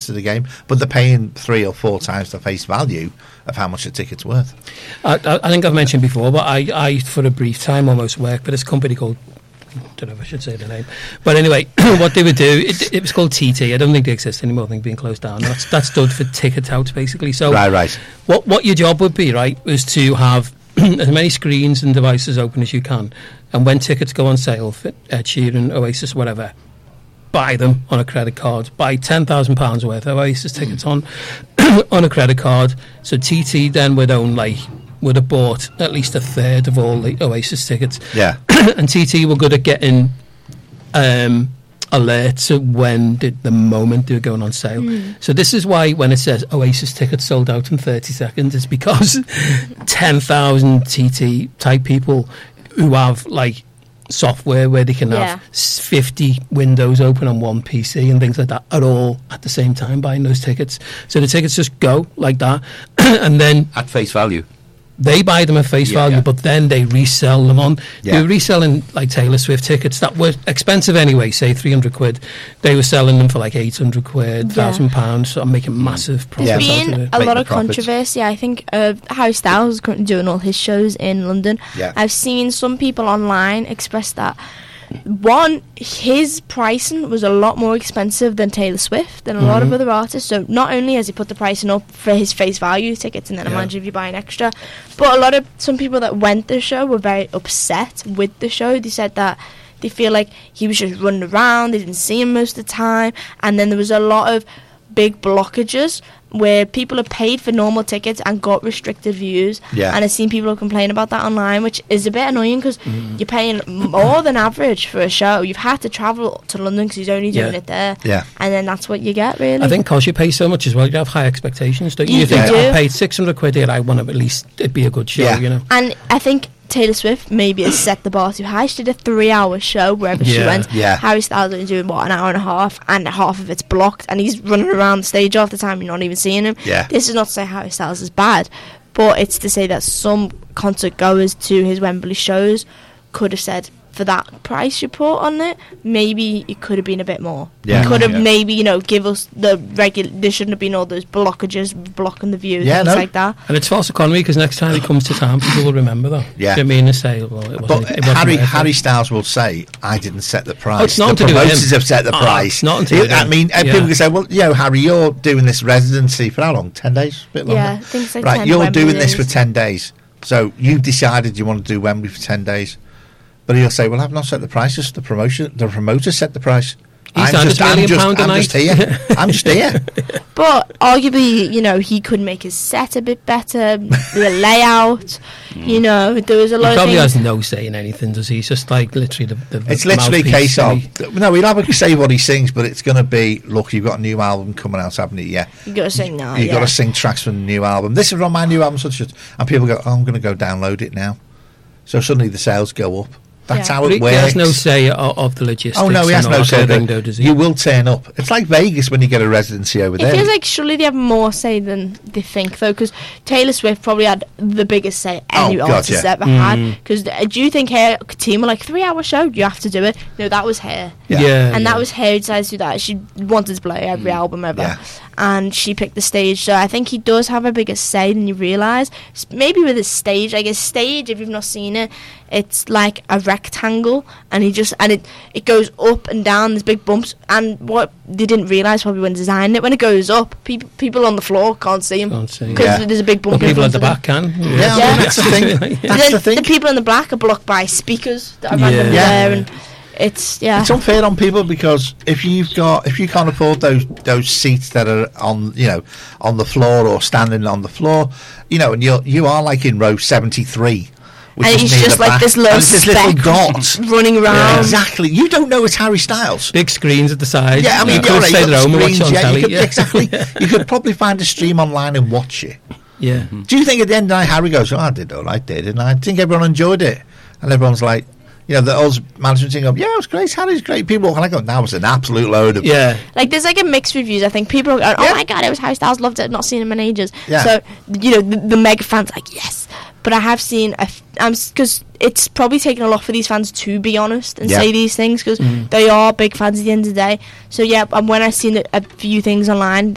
to the game, but they're paying 3 or 4 times the face value of how much a ticket's worth. I think I've mentioned before, but I for a brief time almost worked for this company called, I don't know if I should say the name, but anyway, what they would do, it was called TT. I don't think they exist anymore. I think being closed down. That stood for ticket out, basically. So right. What your job would be, right, was to have as many screens and devices open as you can, and when tickets go on sale for Ed Sheeran, Oasis, whatever, buy them on a credit card. Buy £10,000 worth of Oasis tickets on a credit card. So TT then would have bought at least a third of all the Oasis tickets. Yeah. And TT were good at getting alerts of when the moment they were going on sale. So this is why when it says Oasis tickets sold out in 30 seconds, it's because 10,000 TT type people who have like software where they can have 50 windows open on one PC and things like that are all at the same time buying those tickets. So the tickets just go like that, and then at face value. They buy them at face value, but then they resell them on. Yeah. They were reselling like Taylor Swift tickets that were expensive anyway, say £300. They were selling them for like £800, £1,000, so I'm making massive profits. There's been a lot of controversy. I think Harry Styles is currently doing all his shows in London. Yeah. I've seen some people online express that one, his pricing was a lot more expensive than Taylor Swift and a lot of other artists. So not only has he put the pricing up for his face value tickets, and then imagine if you buy an extra, but some people that went to the show were very upset with the show. They said that they feel like he was just running around, they didn't see him most of the time, and then there was a lot of big blockages where people have paid for normal tickets and got restricted views. Yeah. And I've seen people complain about that online, which is a bit annoying because you're paying more than average for a show. You've had to travel to London because he's only doing it there. Yeah. And then that's what you get, really. I think because you pay so much as well, you have high expectations, don't you? You You think, do. I paid £600 here, I want to at least it be a good show, you know? And I think Taylor Swift maybe has set the bar too high. She did a 3-hour show wherever she went. Yeah. Harry Styles is doing, an hour and a half, and half of it's blocked, and he's running around the stage half the time, you're not even seeing him. Yeah. This is not to say Harry Styles is bad, but it's to say that some concert goers to his Wembley shows could have said, for that price you put on it, maybe it could have been a bit more. Yeah. You could have maybe, give us the there shouldn't have been all those blockages blocking the view, things like that. And it's false economy because next time he comes to town, people will remember that. Yeah. Do you mean to say, well, it wasn't, But it wasn't Harry Styles will say, I didn't set the price. Oh, it's not the to do with promoters him. have set the price. It's not to do with I him. mean, people can say, well, Harry, you're doing this residency for how long? 10 days? A bit longer? Yeah, I think it's like right, 10 you're Wembley doing this for days. 10 days. So you decided you want to do Wembley for 10 days. But he'll say, well, I've not set the price, just the promoter set the price. He's I'm £1 million a night. just here. I'm just here. But arguably, he could make his set a bit better, the layout. There was a lot He of probably things. has no say in anything, does he? He's just like literally the It's literally a mouthpiece, case of, no, he'll have a say what he sings, but it's going to be, look, you've got a new album coming out, haven't you? Yeah. You got to sing now. You've got to sing tracks from the new album. This is on my new album, such as, and people go, oh, I'm going to go download it now. So suddenly the sales go up. That's how But it he works. has no say of the logistics. Oh no, he has and no all say. that sort of thing, though, does he? You will turn up. It's like Vegas when you get a residency over It there. feels like surely they have more say than they think, though, because Taylor Swift probably had the biggest say any artist ever had. Because do you think her team were like 3-hour show? You have to do it. No, that was her. And that was her who decided to do that. She wanted to play every album ever, and she picked the stage. So I think he does have a bigger say than you realise. Maybe with his stage, like his stage, if you've not seen it, it's like a rectangle, and it goes up and down. There's big bumps, and what they didn't realise probably when designing it, when it goes up, people on the floor can't see him because there's a big bump. But people at the them. back can. Yeah, that's the thing. That's the thing. The people in the black are blocked by speakers that are random there, and it's unfair on people because if you can't afford those seats that are on the floor or standing on the floor, and you are like in row 73. And he's just like this little dot running around. Yeah, exactly. You don't know it's Harry Styles. Big screens at the side. Yeah, I mean, you could stay at home and watch on telly. Exactly. You could probably find a stream online and watch it. Yeah. Do you think at the end of the night Harry goes, I did all I did, and I think everyone enjoyed it, and everyone's like, the old management team go, yeah, it was great, Harry's great. People walk, and I go, that was an absolute load of like there's like a mixed reviews. I think people are going, oh my god, it was Harry Styles, loved it, not seen him in ages. So the mega fans like yes. But I have seen, because it's probably taken a lot for these fans to be honest and say these things, because they are big fans at the end of the day. So and when I've seen a few things online,